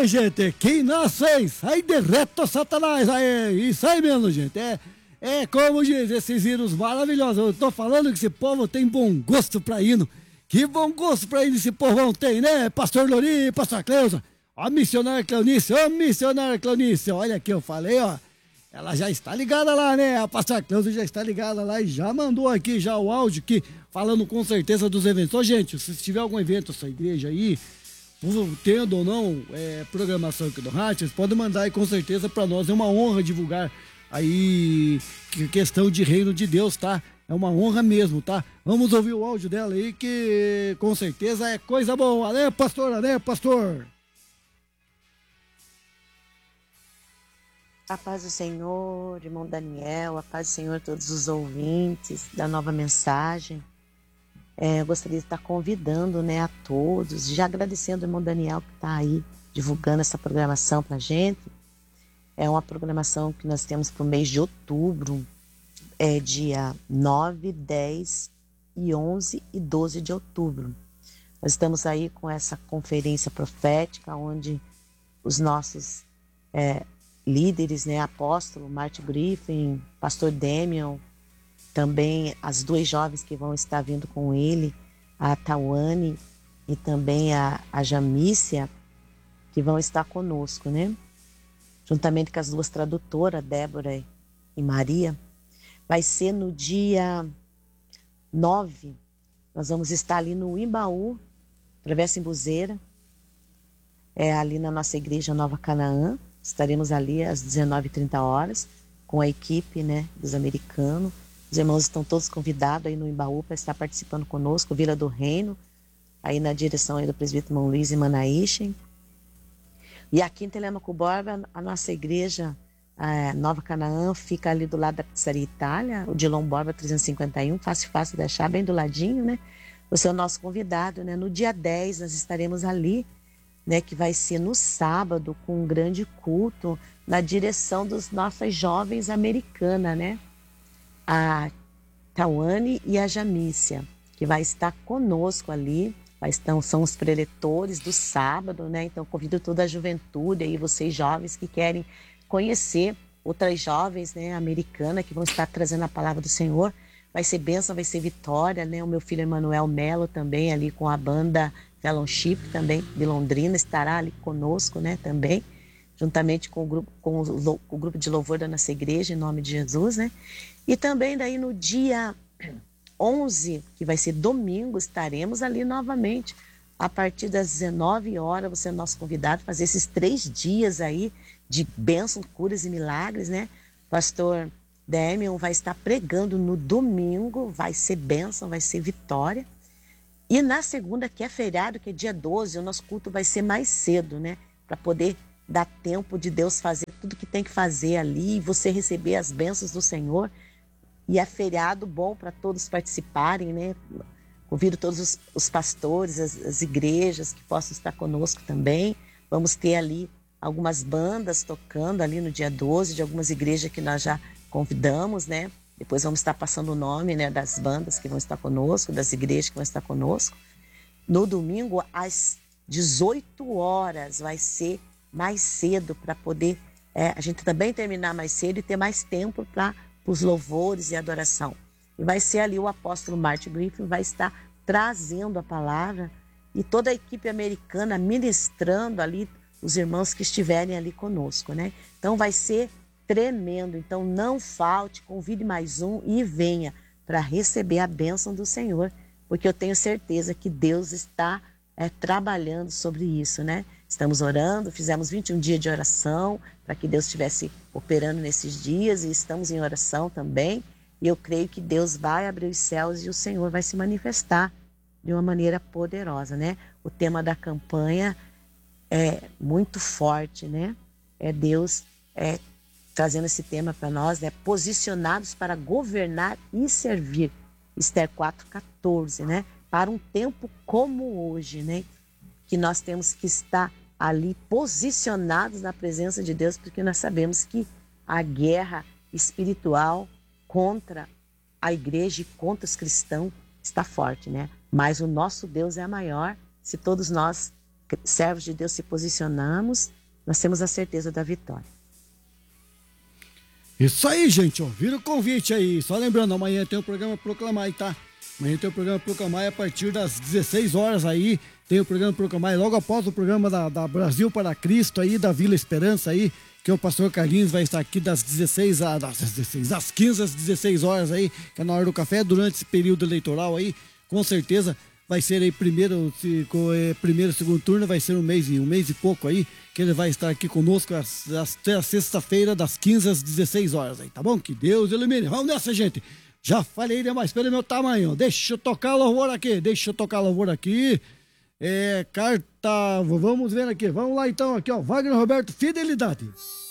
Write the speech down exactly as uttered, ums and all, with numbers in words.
Ô, gente, quem nasce aí, sai de reto, Satanás, aí, isso aí mesmo, gente, é, é como diz, esses hinos maravilhosos, eu tô falando que esse povo tem bom gosto pra hino, que bom gosto pra hino esse povão tem, né, pastor Lori, pastor Cleusa, ó, missionária Cleonice, ó, missionária Cleonice, olha aqui, eu falei, ó, ela já está ligada lá, né, a pastor Cleusa já está ligada lá e já mandou aqui já o áudio aqui, falando com certeza dos eventos. Ô, gente, se tiver algum evento, essa igreja aí, tendo ou não é, programação aqui do rádio, vocês podem mandar aí com certeza para nós. É uma honra divulgar aí questão de reino de Deus, tá? É uma honra mesmo, tá? Vamos ouvir o áudio dela aí, que com certeza é coisa boa, né, pastora, né, pastor? A paz do Senhor, irmão Daniel, a paz do Senhor a todos os ouvintes da Nova Mensagem. É, eu gostaria de estar convidando, né, a todos, já agradecendo o irmão Daniel que está aí divulgando essa programação para a gente. É uma programação que nós temos para o mês de outubro, é dia nove, dez e onze e doze de outubro. Nós estamos aí com essa conferência profética, onde os nossos é, líderes, né, apóstolo Martin Griffin, pastor Damian, também as duas jovens que vão estar vindo com ele, a Tawane e também a, a Jamícia, que vão estar conosco, né? Juntamente com as duas tradutoras, Débora e Maria. Vai ser no dia nove, nós vamos estar ali no Imbaú, Travessa Embuzeira, é ali na nossa igreja Nova Canaã. Estaremos ali às dezenove e trinta horas com a equipe, né, dos americanos. Os irmãos estão todos convidados aí no Imbaú para estar participando conosco, Vila do Reino, aí na direção aí do presbítero Mão Luiz e Manaíchen. E aqui em Telêmaco Borba, a nossa igreja a Nova Canaã fica ali do lado da Pizzaria Itália, o Dilon Borba trezentos e cinquenta e um, fácil, fácil de achar, bem do ladinho, né? Você é o nosso convidado, né? No dia dez nós estaremos ali, né, que vai ser no sábado, com um grande culto na direção dos nossas jovens americanas, né? A Tawane e a Jamícia, que vai estar conosco ali, vai estar, são os preletores do sábado, né? Então convido toda a juventude aí, vocês jovens que querem conhecer outras jovens, né, americanas, que vão estar trazendo a palavra do Senhor. Vai ser bênção, vai ser vitória, né? O meu filho Emanuel Melo também ali com a banda Fellowship também de Londrina estará ali conosco, né, também, juntamente com o grupo, com o, o grupo de louvor da nossa igreja, em nome de Jesus, né? E também daí no dia onze, que vai ser domingo, estaremos ali novamente, a partir das dezenove horas, você é nosso convidado a fazer esses três dias aí de bênção, curas e milagres, né? Pastor Damian vai estar pregando no domingo, vai ser bênção, vai ser vitória. E na segunda, que é feriado, que é dia doze, o nosso culto vai ser mais cedo, né? Para poder dar tempo de Deus fazer tudo que tem que fazer ali, e você receber as bênçãos do Senhor. E é feriado bom para todos participarem, né? Convido todos os, os pastores, as, as igrejas que possam estar conosco também. Vamos ter ali algumas bandas tocando ali no dia doze, de algumas igrejas que nós já convidamos, né? Depois vamos estar passando o nome, né, das bandas que vão estar conosco, das igrejas que vão estar conosco. No domingo, às dezoito horas, vai ser mais cedo para poder é, a gente também terminar mais cedo e ter mais tempo para os louvores e adoração. E vai ser ali o apóstolo Martin Griffin, vai estar trazendo a palavra e toda a equipe americana ministrando ali os irmãos que estiverem ali conosco, né? Então vai ser tremendo. Então não falte, convide mais um e venha para receber a bênção do Senhor, porque eu tenho certeza que Deus está é, trabalhando sobre isso, né? Estamos orando, fizemos vinte e um dias de oração para que Deus estivesse operando nesses dias e estamos em oração também. E eu creio que Deus vai abrir os céus e o Senhor vai se manifestar de uma maneira poderosa, né? O tema da campanha é muito forte, né? É Deus é, trazendo esse tema para nós, né? Posicionados para governar e servir. Esther quatro, quatorze, né? Para um tempo como hoje, né? Que nós temos que estar ali posicionados na presença de Deus, porque nós sabemos que a guerra espiritual contra a igreja e contra os cristãos está forte, né? Mas o nosso Deus é maior. Se todos nós servos de Deus, se posicionamos, nós temos a certeza da vitória. Isso aí, gente, ó, vira o convite aí. Só lembrando, amanhã tem o programa Proclamar aí, tá? Amanhã tem o programa Proclamar a partir das dezesseis horas aí. Tem o programa Proclamar logo após o programa da, da Brasil para Cristo aí, da Vila Esperança aí, que o pastor Carlinhos vai estar aqui das dezesseis às das dezesseis, das quinze às dezesseis horas aí, que é na hora do café, durante esse período eleitoral aí, com certeza vai ser aí primeiro, se, com, é, primeiro, segundo turno, vai ser um mês e um mês e pouco aí, que ele vai estar aqui conosco às, às, até a sexta-feira, das quinze às dezesseis horas aí, tá bom? Que Deus ilumine. Vamos nessa, gente. Já falei demais pelo meu tamanho. Deixa eu tocar louvor aqui, deixa eu tocar louvor aqui. É, carta, vamos ver aqui, vamos lá então, aqui ó, Wagner Roberto, Fidelidade.